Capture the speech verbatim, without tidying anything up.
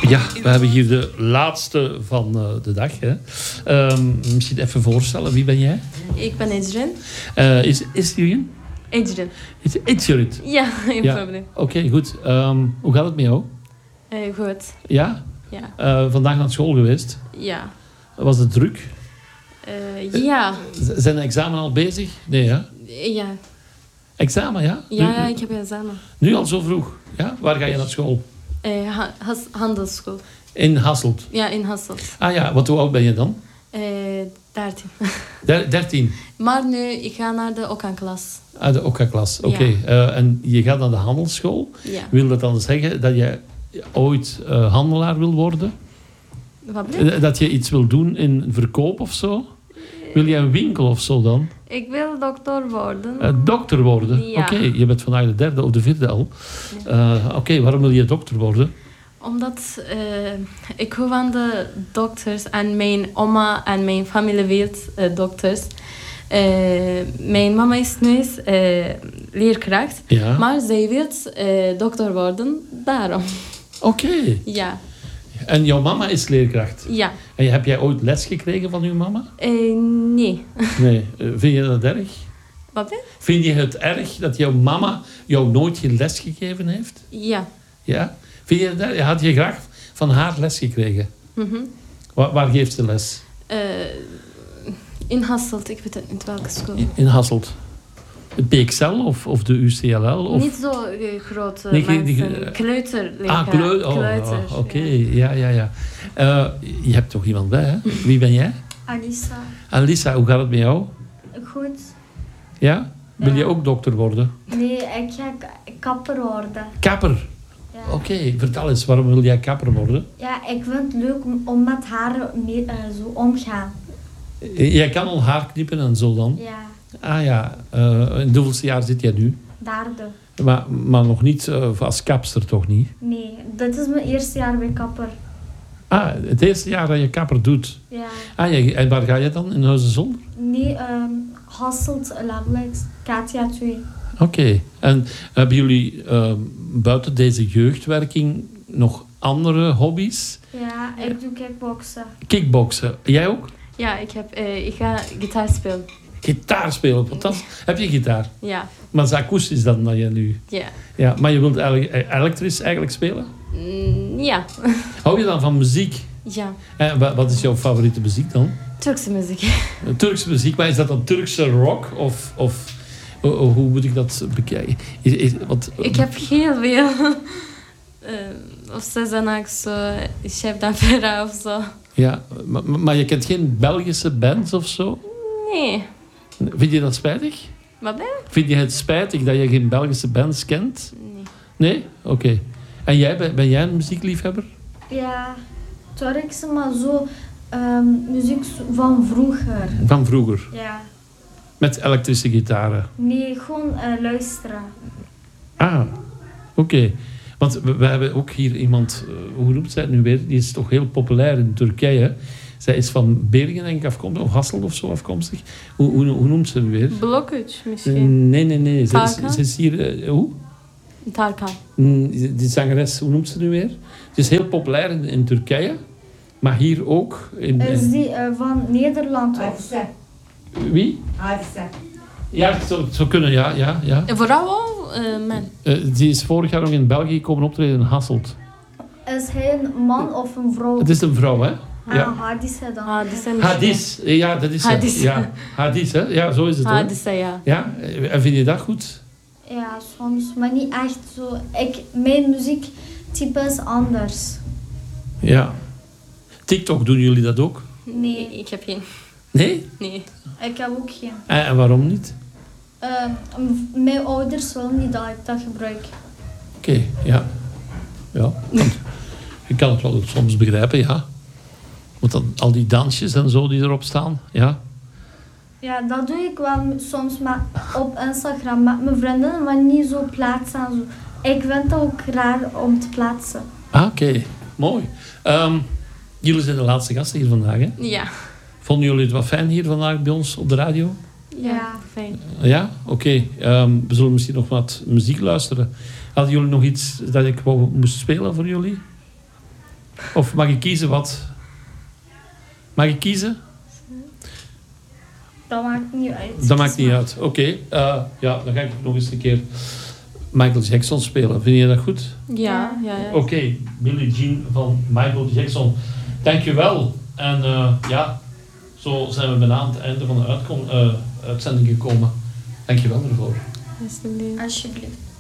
Ja, we hebben hier de laatste van uh, de dag. Hè. Um, misschien even voorstellen, wie ben jij? Ik ben Ecrin. Uh, is is Ecrin? Ecrin. Is Ecrin? Ja, geen ja. probleem. Oké, okay, goed. Um, hoe gaat het met jou? Uh, goed. Ja? Ja. Uh, vandaag naar school geweest? Ja. Was het druk? Uh, ja. Uh, zijn de examen al bezig? Nee, hè? Ja. Examen, ja? Ja, nu, ja, ik heb examen. Nu al zo vroeg? Ja? Waar ga je naar school? Uh, ha handelsschool. In Hasselt? Ja, in Hasselt. Ah ja, wat hoe oud ben je dan? Uh, dertien. Der, dertien? Maar nu, ik ga naar de Oka-klas. Ah, de Oka-klas, oké. Okay. Ja. Uh, en je gaat naar de handelsschool. Ja. Wil dat dan zeggen dat je ooit uh, handelaar wil worden? Wat bedoel je? Dat je iets wil doen in verkoop of zo? Wil je een winkel of zo dan? Ik wil dokter worden. Uh, dokter worden? Ja. Oké, okay, je bent vandaag de derde of de vierde al. Uh, Oké, okay, waarom wil je dokter worden? Omdat uh, ik hou van de dokters en mijn oma en mijn familie wil uh, dokters. Uh, mijn mama is nu uh, leerkracht, ja. maar zij wil uh, dokter worden, daarom. Oké. Okay. Ja. En jouw mama is leerkracht? Ja. En heb jij ooit les gekregen van uw mama? Uh, nee. Nee. Uh, vind je dat erg? Wat ben? Vind je het erg dat jouw mama jou nooit geen les gegeven heeft? Ja. Ja? Vind je dat? Had je graag van haar les gekregen? Mm-hmm. Waar, waar geeft ze les? Uh, in Hasselt, ik weet niet welke school. In, in Hasselt. De P X L of, of de U C L L? Of? Niet zo uh, grote nee, mensen. Die, die, kleuter. Ah, kleu oh, kleuter. Oh, Oké, okay. ja, ja, ja. Uh, je hebt toch iemand bij, hè? Wie ben jij? Alisa. Alisa, hoe gaat het met jou? Goed. Ja? Wil ja. je ook dokter worden? Nee, ik ga kapper worden. Kapper? Ja. Oké, okay, vertel eens, waarom wil jij kapper worden? Ja, ik vind het leuk om, om met haar mee, uh, zo omgaan. Jij kan al haar knippen en zo dan? Ja. Ah ja, uh, in hoeveelste jaar zit jij nu? Derde. Maar, maar nog niet uh, als kapster, toch niet? Nee, dit is mijn eerste jaar bij kapper. Ah, het eerste jaar dat je kapper doet? Ja. Ah, ja, en waar ga je dan? In Huizen Zolder? Nee, um, Hasselt, Lablex, Katia twee. Oké. Okay. En hebben jullie uh, buiten deze jeugdwerking nog andere hobby's? Ja, ik doe kickboksen. Kickboksen. Jij ook? Ja, ik, heb, uh, ik ga gitaar spelen. Gitaar spelen, fantastisch. Heb je gitaar? Ja. Maar het is akoestisch dan dat je nu... Ja. Ja. Maar je wilt eigenlijk elektrisch eigenlijk spelen? Mm, ja. Hou je dan van muziek? Ja. En wat is jouw favoriete muziek dan? Turkse muziek. Turkse muziek, maar is dat dan Turkse rock? Of, of oh, oh, hoe moet ik dat bekijken? Is, is, wat, ik heb heel veel. uh, of Sezen Aksu, Chef d'Opera of zo. Ja, maar, maar je kent geen Belgische bands of zo? Nee. Vind je dat spijtig? Wat ben je? Vind je het spijtig dat je geen Belgische bands kent? Nee. Nee? Oké. Okay. En jij, ben, ben jij een muziekliefhebber? Ja, Turkse, maar zo um, muziek van vroeger. Van vroeger? Ja. Met elektrische gitaren? Nee, gewoon uh, luisteren. Ah, oké. Okay. Want we, we hebben ook hier iemand, uh, hoe noemt zij het nu weer? Die is toch heel populair in Turkije. Zij is van Bergen, denk ik, afkomstig, of Hasselt of zo afkomstig. Hoe, hoe, hoe noemt ze nu weer? Blokuc misschien. Nee, nee, nee. Ze is, Tarkan? ze is hier... Uh, hoe? Tarkan. Die, die zangeres, hoe noemt ze nu weer? Ze is heel populair in, in Turkije. Maar hier ook. In, Is die uh, van Nederland of zo? Wie? Hadise. Ja, het zou, het zou kunnen, ja. ja, ja. En vooral wel uh, man. Uh, die is vorig jaar nog in België komen optreden in Hasselt. Is hij een man of een vrouw? Het is een vrouw, hè? Ah, Ja. Hadise dan. Ah, die zijn Hadis, ja, dat is Hadis. het. Ja, Hadis, hè? Ja, zo is het, hoor. Ah, die zijn ja. Ja, en vind je dat goed? Ja, soms, maar niet echt zo. Ik, mijn muziektype is anders. Ja. TikTok, doen jullie dat ook? Nee, Ik heb geen. Nee? Nee. ik heb ook geen. En, en waarom niet? Uh, m- mijn ouders willen niet dat ik dat gebruik. Oké, okay, ja. Ja, kan, je kan het wel soms begrijpen, ja. Want dan al die dansjes en zo die erop staan, ja. Ja, dat doe ik wel soms maar op Instagram met mijn vrienden, maar niet zo plaatsen en zo. Ik vind het ook raar om te plaatsen. Ah, oké. Okay. Mooi. Um, jullie zijn de laatste gasten hier vandaag, hè? Ja. Vonden jullie het wel fijn hier vandaag bij ons op de radio? Ja, fijn. Ja? Oké. Okay. Um, we zullen misschien nog wat muziek luisteren. Hadden jullie nog iets dat ik wou moest spelen voor jullie? Of mag ik kiezen wat? Mag ik kiezen? Dat maakt niet uit. Dat maakt niet uit. Oké, okay. uh, ja, dan ga ik nog eens een keer Michael Jackson spelen. Vind je dat goed? Ja, ja, ja. Oké, okay. Billie Jean van Michael Jackson. Dankjewel. En uh, ja, zo zijn we bijna aan het einde van de uitkom- uh, uitzending gekomen. Dankjewel ervoor. Alsjeblieft. Alsjeblieft.